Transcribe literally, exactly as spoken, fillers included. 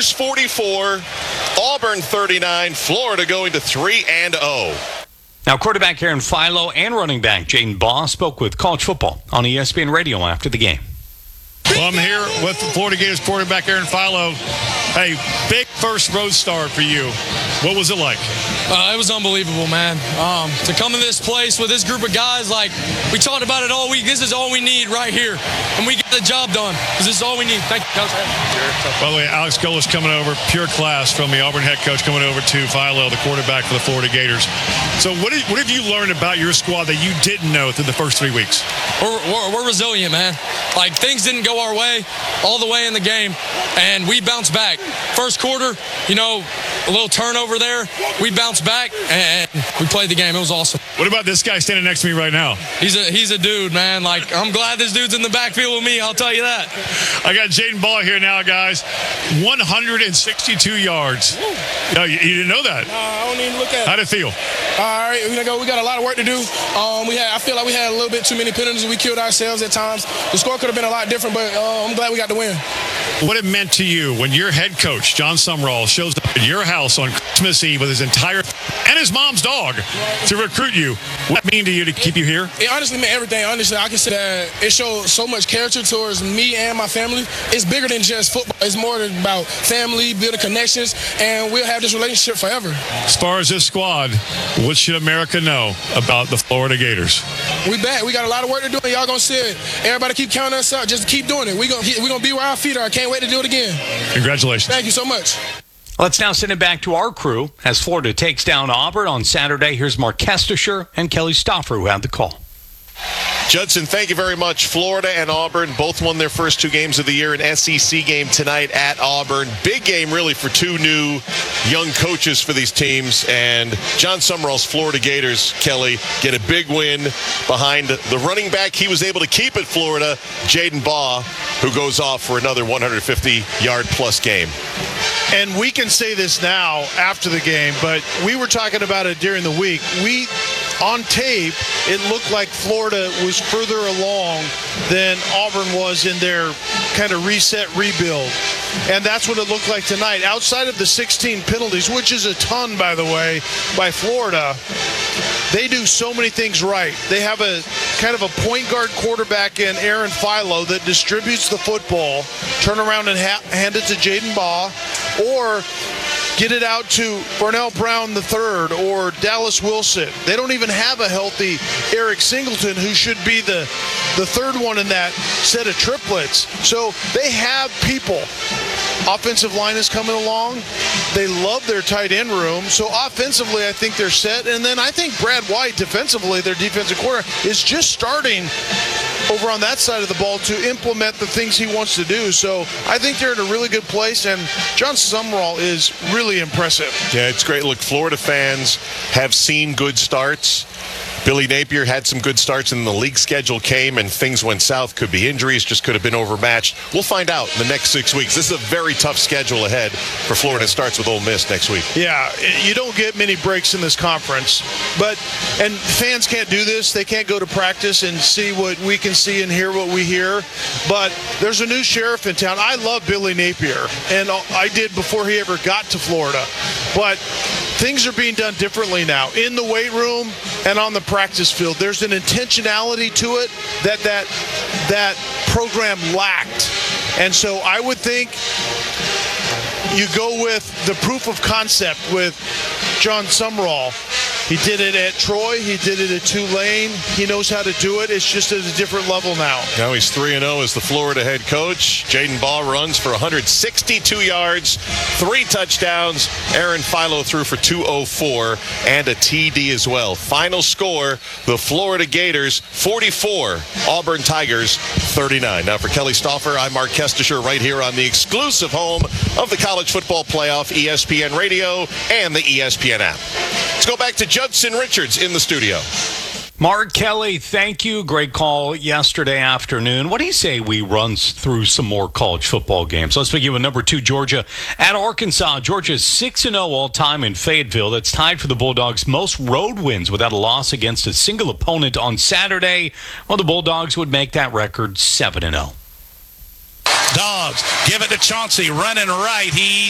Gators forty-four, Auburn thirty-nine, Florida going to three and oh. Now, quarterback Aaron Philo and running back Jaden Baugh spoke with College Football on E S P N Radio after the game. Well, I'm here with Florida Gators quarterback Aaron Philo. Hey, big first road start for you. What was it like? Uh, it was unbelievable, man. Um, to come to this place with this group of guys, like, we talked about it all week. This is all we need right here. And we get the job done, because this is all we need. Thank you, Coach. By the way, Alex Golis coming over, pure class from the Auburn head coach, coming over to Philo, the quarterback for the Florida Gators. So what, did, what have you learned about your squad that you didn't know through the first three weeks? We're, we're, we're resilient, man. Like, things didn't go our way all the way in the game, and we bounced back. First quarter, you know, a little turnover there. We bounced back, and we played the game. It was awesome. What about this guy standing next to me right now? He's a he's a dude, man. Like, I'm glad this dude's in the backfield with me, I'll tell you that. I got Jaden Baugh here now, guys. one hundred sixty-two yards. No, you, you didn't know that? No, I don't even look at it. How'd it feel? All right, we got, we got a lot of work to do. Um, we had I feel like we had a little bit too many penalties. We killed ourselves at times. The score could have been a lot different, but uh, I'm glad we got the win. What it meant to you when your head coach, John Sumrall, shows up at your house on Christmas Eve with his entire and his mom's dog to recruit you. What did it mean to you to keep you here? It honestly meant everything. Honestly, I can say that it showed so much character towards me and my family. It's bigger than just football. It's more about family, building connections, and we'll have this relationship forever. As far as this squad, what should America know about the Florida Gators? We back. We got a lot of work to do, and y'all gonna see it. Everybody keep counting us out. Just keep doing it. We gonna we gonna be where our feet are. I can't wait to do it again. Congratulations. Thank you so much. Let's now send it back to our crew as Florida takes down Auburn on Saturday. Here's Mark Kestisher and Kelly Stoffer who had the call. Judson, thank you very much. Florida and Auburn both won their first two games of the year. An S E C game tonight at Auburn. Big game, really, for two new young coaches for these teams. And John Sumrall's Florida Gators, Kelly, get a big win behind the running back he was able to keep at Florida, Jaden Baugh, who goes off for another one hundred fifty yard plus game. And we can say this now after the game, but we were talking about it during the week. We, on tape, it looked like Florida was further along than Auburn was in their kind of reset rebuild. And that's what it looked like tonight. Outside of the sixteen penalties, which is a ton, by the way, by Florida, they do so many things right. They have a kind of a point guard quarterback in Aaron Philo that distributes the football, turn around and ha- hand it to Jaden Baugh, or get it out to Vernell Brown the third or Dallas Wilson. They don't even have a healthy Eric Singleton, who should be the, the third one in that set of triplets. So they have people. Offensive line is coming along. They love their tight end room. So offensively, I think they're set. And then I think Brad White, defensively, their defensive corner, is just starting over on that side of the ball to implement the things he wants to do. So I think they're in a really good place, and John Sumrall is really impressive. Yeah, it's great. Look, Florida fans have seen good starts. Billy Napier had some good starts, and the league schedule came, and things went south. Could be injuries, just could have been overmatched. We'll find out in the next six weeks. This is a very tough schedule ahead for Florida. It starts with Ole Miss next week. Yeah, you don't get many breaks in this conference. But, and fans can't do this. They can't go to practice and see what we can see and hear what we hear. But there's a new sheriff in town. I love Billy Napier, and I did before he ever got to Florida. But things are being done differently now in the weight room and on the practice field. There's an intentionality to it that that that program lacked. And so I would think you go with the proof of concept with John Sumrall. He did it at Troy. He did it at Tulane. He knows how to do it. It's just at a different level now. Now he's three and oh as the Florida head coach. Jaden Baugh runs for one hundred sixty-two yards, three touchdowns. Aaron Philo threw for two oh four and a T D as well. Final score, the Florida Gators forty-four, Auburn Tigers thirty-nine. Now for Kelly Stoffer, I'm Mark Kestisher right here on the exclusive home of the College Football Playoff, E S P N Radio and the E S P N app. Let's go back to Judson Richards in the studio. Mark, Kelly, thank you. Great call yesterday afternoon. What do you say we run through some more college football games? Let's begin with number two, Georgia at Arkansas. Georgia's six and oh all-time in Fayetteville. That's tied for the Bulldogs' most road wins without a loss against a single opponent on Saturday. Well, the Bulldogs would make that record seven and oh. Dogs give it to Chauncey, running right. He's